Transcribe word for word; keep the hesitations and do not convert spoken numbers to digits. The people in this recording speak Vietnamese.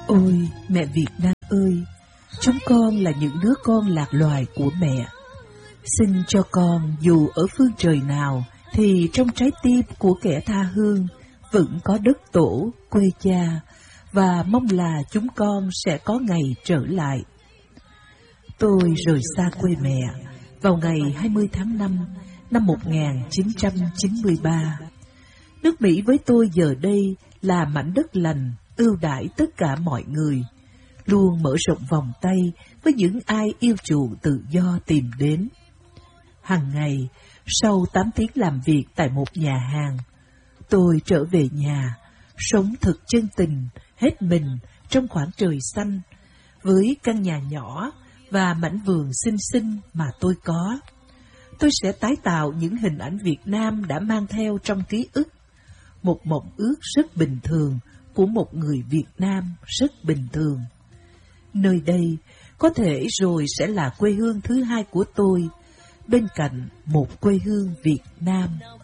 Ôi mẹ Việt Nam ơi, chúng con là những đứa con lạc loài của mẹ. Xin cho con dù ở phương trời nào thì trong trái tim của kẻ tha hương vẫn có đất tổ, quê cha, và mong là chúng con sẽ có ngày trở lại. Tôi rời xa quê mẹ vào ngày hai mươi tháng năm năm một nghìn chín trăm chín mươi ba. Nước Mỹ với tôi giờ đây là mảnh đất lành, ưu đãi tất cả mọi người, luôn mở rộng vòng tay với những ai yêu chuộng tự do tìm đến. Hàng ngày, sau tám tiếng làm việc tại một nhà hàng, tôi trở về nhà, sống thật chân tình, hết mình trong khoảng trời xanh, với căn nhà nhỏ và mảnh vườn xinh xinh mà tôi có. Tôi sẽ tái tạo những hình ảnh Việt Nam đã mang theo trong ký ức, một mộng ước rất bình thường của một người Việt Nam rất bình thường. Nơi đây có thể rồi sẽ là quê hương thứ hai của tôi, bên cạnh một quê hương Việt Nam.